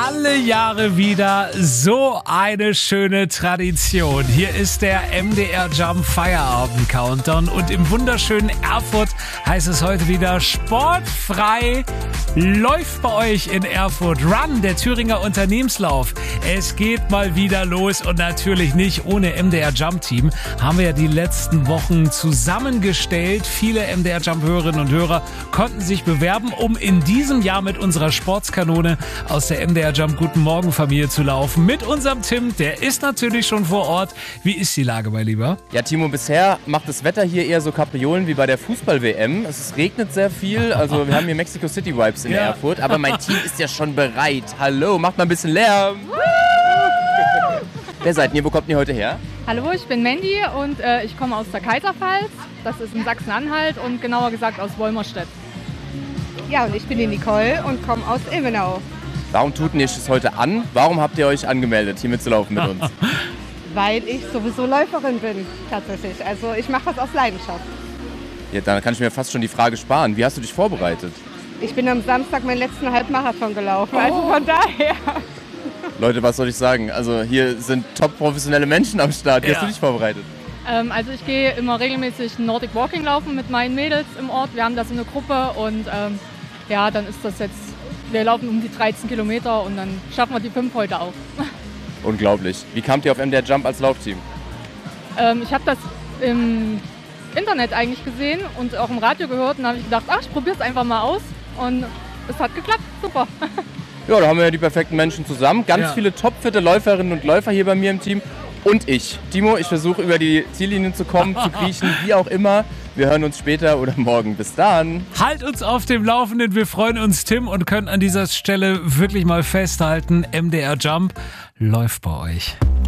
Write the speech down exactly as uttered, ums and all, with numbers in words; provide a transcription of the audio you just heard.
Alle Jahre wieder so eine schöne Tradition. Hier ist der M D R Jump Feierabend Countdown und im wunderschönen Erfurt heißt es heute wieder sportfrei. Läuft bei euch in Erfurt Run, der Thüringer Unternehmenslauf. Es geht mal wieder los und natürlich nicht ohne M D R Jump Team. Haben wir ja die letzten Wochen zusammengestellt. Viele M D R Jump Hörerinnen und Hörer konnten sich bewerben, um in diesem Jahr mit unserer Sportskanone aus der M D R Jump Guten Morgen Familie zu laufen. Mit unserem Tim, der ist natürlich schon vor Ort. Wie ist die Lage, mein Lieber? Ja, Timo, bisher macht das Wetter hier eher so Kapriolen wie bei der Fußball-W M. Es regnet sehr viel, also wir haben hier Mexico City Vibes in ja. Erfurt, aber mein Team ist ja schon bereit. Hallo, macht mal ein bisschen Lärm. Wer seid ihr? Wo kommt ihr heute her? Hallo, ich bin Mandy und äh, ich komme aus der Kaiserpfalz. Das ist in Sachsen-Anhalt und genauer gesagt aus Wolmerstedt. Ja, und ich bin die Nicole und komme aus Ilmenau. Warum tut ihr das heute an? Warum habt ihr euch angemeldet, hier mitzulaufen mit uns? Weil ich sowieso Läuferin bin, tatsächlich. Also ich mache das aus Leidenschaft. Ja, dann kann ich mir fast schon die Frage sparen. Wie hast du dich vorbereitet? Ich bin am Samstag meinen letzten Halbmarathon gelaufen, oh. also von daher. Leute, was soll ich sagen? Also hier sind top professionelle Menschen am Start. Wie ja. hast du dich vorbereitet? Ähm, also ich gehe immer regelmäßig Nordic Walking laufen mit meinen Mädels im Ort. Wir haben das in der Gruppe und ähm, ja, dann ist das jetzt, wir laufen um die dreizehn Kilometer und dann schaffen wir die fünf heute auch. Unglaublich. Wie kamt ihr auf M D R Jump als Laufteam? Ähm, ich habe das im Internet eigentlich gesehen und auch im Radio gehört und habe ich gedacht, ach, ich probiere es einfach mal aus und es hat geklappt, super. Ja, da haben wir ja die perfekten Menschen zusammen. Ganz ja. viele topfitte Läuferinnen und Läufer hier bei mir im Team. Und ich. Timo, ich versuche über die Ziellinien zu kommen, zu kriechen, wie auch immer. Wir hören uns später oder morgen. Bis dann. Halt uns auf dem Laufenden. Wir freuen uns, Tim, und können an dieser Stelle wirklich mal festhalten, M D R Jump läuft bei euch.